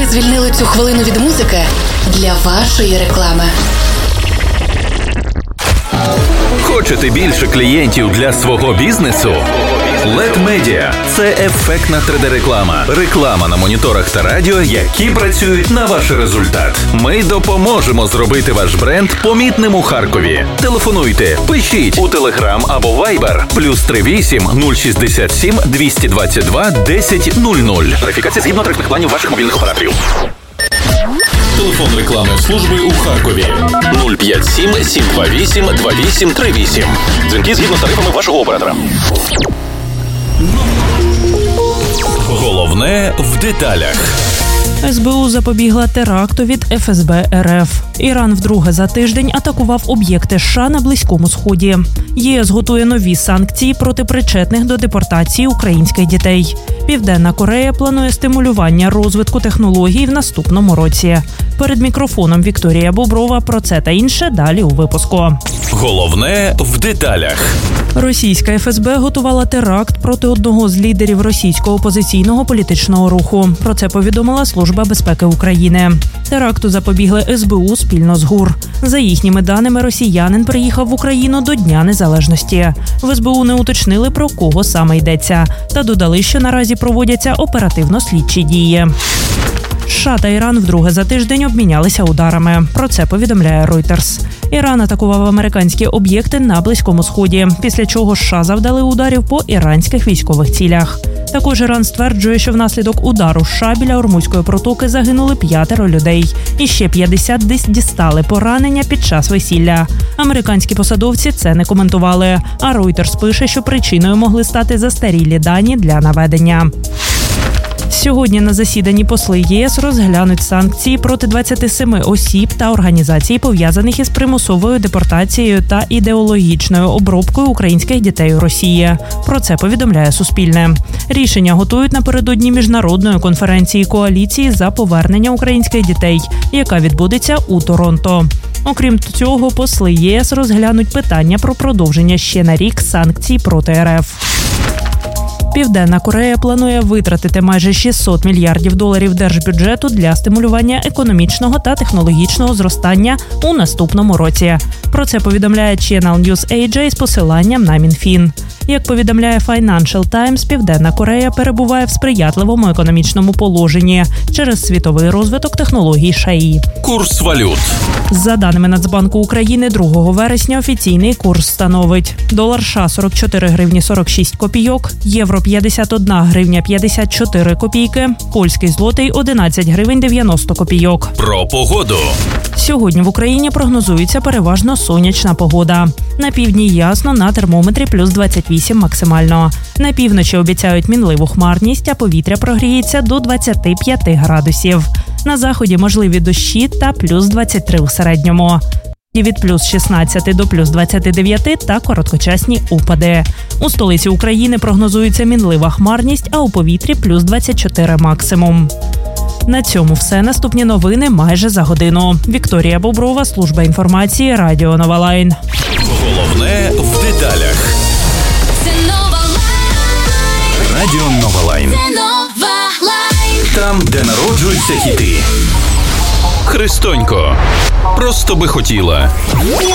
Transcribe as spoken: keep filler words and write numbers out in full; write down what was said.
звільнили цю хвилину від музики для вашої реклами. Хочете більше клієнтів для свого бізнесу? лед Media – це ефектна три де-реклама. Реклама на моніторах та радіо, які працюють на ваш результат. Ми допоможемо зробити ваш бренд помітним у Харкові. Телефонуйте, пишіть у Telegram або Viber плюс три вісім нуль шістдесят сім двісті двадцять два десять нуль нуль. Верифікація згідно тарифних планів ваших мобільних операторів. Телефон рекламної служби у Харкові нуль п'ять сім сім два вісім два вісім три вісім. Дзвінки згідно з тарифами вашого оператора. Головне в деталях. ес бе у запобігла теракту від еф ес бе ер еф. Іран вдруге за тиждень атакував об'єкти США на Близькому Сході. ЄС готує нові санкції проти причетних до депортації українських дітей. Південна Корея планує стимулювання розвитку технологій в наступному році. Перед мікрофоном Вікторія Боброва про це та інше далі у випуску. Головне в деталях. Російська еф ес бе готувала теракт проти одного з лідерів російського опозиційного політичного руху. Про це повідомила Служба безпеки України. Теракту запобігли ес бе у спільно з ГУР. За їхніми даними, росіянин приїхав в Україну до Дня Незалежності. В ес бе у не уточнили, про кого саме йдеться, та додали, що наразі проводяться оперативно-слідчі дії. США та Іран вдруге за тиждень обмінялися ударами. Про це повідомляє Reuters. Іран атакував американські об'єкти на Близькому Сході, після чого США завдали ударів по іранських військових цілях. Також Іран стверджує, що внаслідок удару США біля Ормузької протоки загинули п'ятеро людей. І ще п'ятдесят дістали поранення під час весілля. Американські посадовці це не коментували. А Reuters пише, що причиною могли стати застарілі дані для наведення. Сьогодні на засіданні посли ЄС розглянуть санкції проти двадцяти семи осіб та організацій, пов'язаних із примусовою депортацією та ідеологічною обробкою українських дітей у Росії. Про це повідомляє Суспільне. Рішення готують напередодні міжнародної конференції коаліції за повернення українських дітей, яка відбудеться у Торонто. Окрім цього, посли ЄС розглянуть питання про продовження ще на рік санкцій проти ер еф. Південна Корея планує витратити майже шістсот мільярдів доларів держбюджету для стимулювання економічного та технологічного зростання у наступному році. Про це повідомляє Channel News ей джей з посиланням на Мінфін. Як повідомляє Financial Times, Південна Корея перебуває в сприятливому економічному положенні через світовий розвиток технологій ШАІ. Курс валют. За даними Нацбанку України, другого вересня офіційний курс становить: долар США – сорок чотири гривні сорок шість копійок, євро – п'ятдесят одна гривня п'ятдесят чотири копійки, польський злотий – одинадцять гривень дев'яносто копійок. Про погоду. Сьогодні в Україні прогнозується переважно сонячна погода. На півдні ясно, на термометрі плюс двадцять вісім максимально. На півночі обіцяють мінливу хмарність, а повітря прогріється до двадцяти п'яти градусів. На заході можливі дощі та плюс двадцять три у середньому. Від плюс шістнадцяти до плюс двадцяти дев'яти та короткочасні опади. У столиці України прогнозується мінлива хмарність, а у повітрі плюс двадцять чотири максимум. На цьому все. Наступні новини майже за годину. Вікторія Боброва, служба інформації, Радіо Нова Лайн. Головне в деталях. Радіо Нова Лайн. Там, де народжуються хіти. Христонько. Просто би хотіла.